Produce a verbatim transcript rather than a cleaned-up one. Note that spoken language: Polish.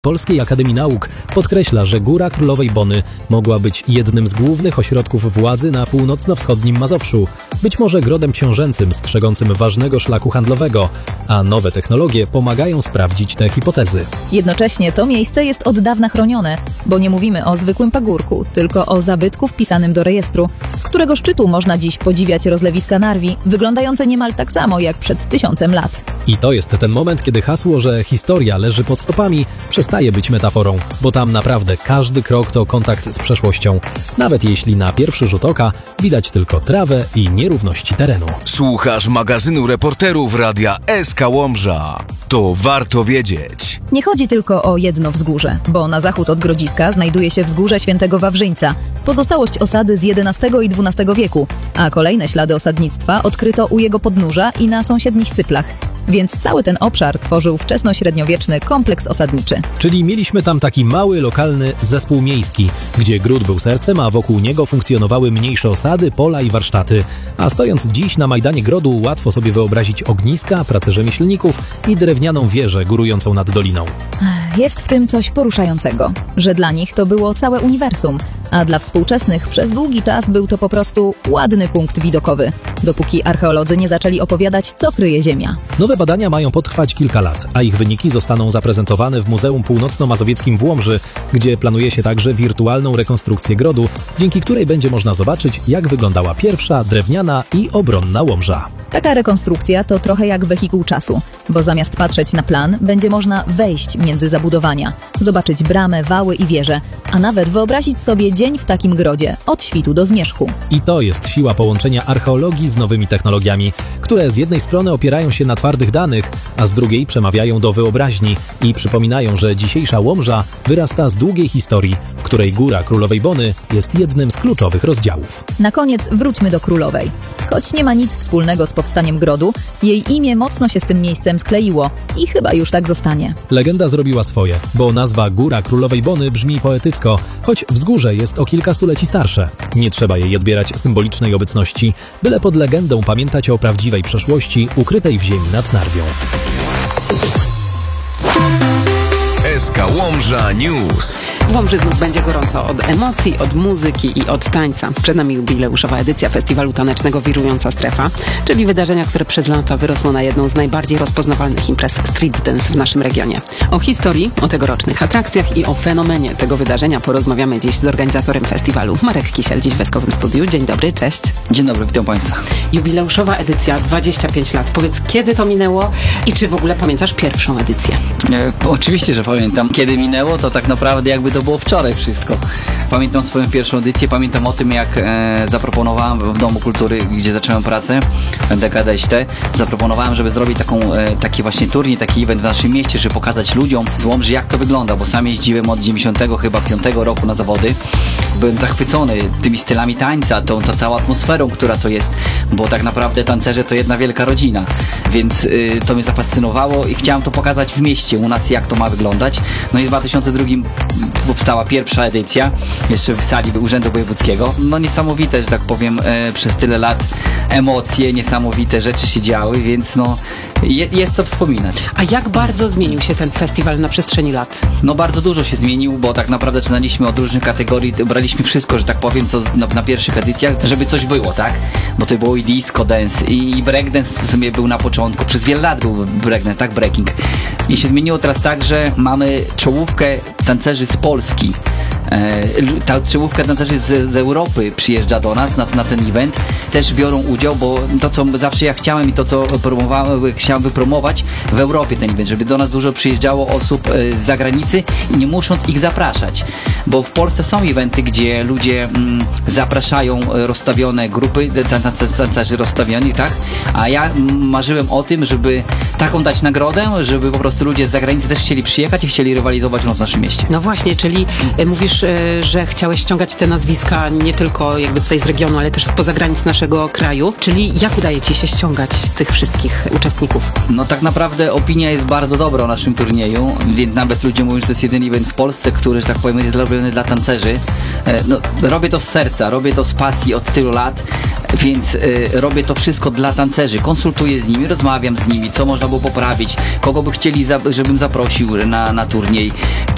Polskiej Akademii Nauk podkreśla, że Góra Królowej Bony mogła być jednym z głównych ośrodków władzy na północno-wschodnim Mazowszu, być może grodem książęcym strzegącym ważnego szlaku handlowego, a nowe technologie pomagają sprawdzić te hipotezy. Jednocześnie to miejsce jest od dawna chronione, bo nie mówimy o zwykłym pagórku, tylko o zabytku wpisanym do rejestru, z którego szczytu można dziś podziwiać rozlewiska Narwi, wyglądające niemal tak samo jak przed tysiącem lat. I to jest ten moment, kiedy hasło, że historia leży pod stopami, przestaje być metaforą, bo tam naprawdę każdy krok to kontakt z przeszłością, nawet jeśli na pierwszy rzut oka widać tylko trawę i nierówności terenu. Słuchasz magazynu reporterów Radia S K Łomża. To warto wiedzieć. Nie chodzi tylko o jedno wzgórze, bo na zachód od Grodziska znajduje się wzgórze Świętego Wawrzyńca, pozostałość osady z jedenastego i dwunastego wieku, a kolejne ślady osadnictwa odkryto u jego podnóża i na sąsiednich cyplach. Więc cały ten obszar tworzył wczesnośredniowieczny kompleks osadniczy. Czyli mieliśmy tam taki mały, lokalny zespół miejski, gdzie gród był sercem, a wokół niego funkcjonowały mniejsze osady, pola i warsztaty. A stojąc dziś na Majdanie Grodu, łatwo sobie wyobrazić ogniska, pracę rzemieślników i drewnianą wieżę górującą nad doliną. Jest w tym coś poruszającego, że dla nich to było całe uniwersum, a dla współczesnych przez długi czas był to po prostu ładny punkt widokowy, dopóki archeolodzy nie zaczęli opowiadać, co kryje Ziemia. Nowe badania mają potrwać kilka lat, a ich wyniki zostaną zaprezentowane w Muzeum Północno-Mazowieckim w Łomży, gdzie planuje się także wirtualną rekonstrukcję grodu, dzięki której będzie można zobaczyć, jak wyglądała pierwsza drewniana i obronna Łomża. Taka rekonstrukcja to trochę jak wehikuł czasu, bo zamiast patrzeć na plan, będzie można wejść między zabudowania, zobaczyć bramę, wały i wieże, a nawet wyobrazić sobie dzień w takim grodzie, od świtu do zmierzchu. I to jest siła połączenia archeologii z nowymi technologiami, które z jednej strony opierają się na twardych danych, a z drugiej przemawiają do wyobraźni i przypominają, że dzisiejsza Łomża wyrasta z długiej historii, w której Góra Królowej Bony jest jednym z kluczowych rozdziałów. Na koniec wróćmy do Królowej. Choć nie ma nic wspólnego z powstaniem grodu, jej imię mocno się z tym miejscem skleiło i chyba już tak zostanie. Legenda zrobiła swoje, bo nazwa Góra Królowej Bony brzmi poetycko, choć wzgórze jest o kilka stuleci starsze. Nie trzeba jej odbierać symbolicznej obecności, byle pod legendą pamiętać o prawdziwej przeszłości ukrytej w ziemi nad Narwią. S K Łomża News. W Łomży znów będzie gorąco od emocji, od muzyki i od tańca. Przed nami jubileuszowa edycja festiwalu tanecznego Wirująca Strefa, czyli wydarzenia, które przez lata wyrosło na jedną z najbardziej rozpoznawalnych imprez street dance w naszym regionie. O historii, o tegorocznych atrakcjach i o fenomenie tego wydarzenia porozmawiamy dziś z organizatorem festiwalu. Marek Kisiel, dziś w Eskowym Studiu. Dzień dobry, cześć. Dzień dobry, witam Państwa. Jubileuszowa edycja, dwadzieścia pięć lat. Powiedz, kiedy to minęło i czy w ogóle pamiętasz pierwszą edycję? E, oczywiście, że pamiętam. Kiedy minęło, to tak naprawdę jakby to było wczoraj wszystko. Pamiętam swoją pierwszą edycję, pamiętam o tym, jak e, zaproponowałem w Domu Kultury, gdzie zacząłem pracę, w D K D S T, zaproponowałem, żeby zrobić taką, e, taki właśnie turniej, taki event w naszym mieście, żeby pokazać ludziom z Łomży, jak to wygląda, bo sam jeździłem od dziewięćdziesiątego chyba piątego roku na zawody. Byłem zachwycony tymi stylami tańca, tą, tą całą atmosferą, która to jest, bo tak naprawdę tancerze to jedna wielka rodzina, więc y, to mnie zafascynowało i chciałem to pokazać w mieście u nas, jak to ma wyglądać. No i w dwa tysiące drugim powstała pierwsza edycja, jeszcze w sali Urzędu Wojewódzkiego. No niesamowite, że tak powiem, e, przez tyle lat emocje, niesamowite rzeczy się działy, więc no je, jest co wspominać. A jak bardzo zmienił się ten festiwal na przestrzeni lat? No bardzo dużo się zmienił, bo tak naprawdę zaczynaliśmy od różnych kategorii, braliśmy wszystko, że tak powiem, co na, na pierwszych edycjach, żeby coś było, tak? Bo to było i disco dance, i breakdance w sumie był na początku, przez wiele lat był breakdance, tak? Breaking. I się zmieniło teraz tak, że mamy czołówkę tancerzy z Polski. Ta czołówka tancerzy z, z Europy przyjeżdża do nas na, na ten event, też biorą udział, bo to, co zawsze ja chciałem i to, co promowałem, chciałem wypromować w Europie ten event, żeby do nas dużo przyjeżdżało osób z zagranicy, nie musząc ich zapraszać, bo w Polsce są eventy, gdzie ludzie mm, zapraszają rozstawione grupy tancerzy rozstawieni, tak? A ja marzyłem o tym, żeby taką dać nagrodę, żeby po prostu ludzie z zagranicy też chcieli przyjechać i chcieli rywalizować w naszym mieście. No właśnie, czyli mówisz, że chciałeś ściągać te nazwiska nie tylko jakby tutaj z regionu, ale też spoza granic naszego kraju. Czyli jak udaje Ci się ściągać tych wszystkich uczestników? No tak naprawdę opinia jest bardzo dobra o naszym turnieju, więc nawet ludzie mówią, że to jest jedyny event w Polsce, który, że tak powiem, jest robiony dla tancerzy. No, robię to z serca, robię to z pasji od tylu lat, więc y, robię to wszystko dla tancerzy. Konsultuję z nimi, rozmawiam z nimi, co można było poprawić, kogo by chcieli, za, żebym zaprosił na, na turniej.